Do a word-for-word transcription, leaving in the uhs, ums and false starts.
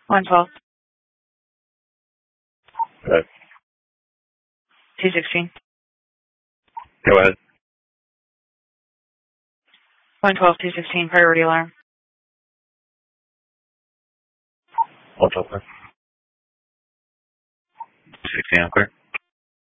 one twelve. Good. two sixteen. Go ahead. one twelve, two sixteen, priority alarm. one twelve, clear. two sixteen, I'm clear.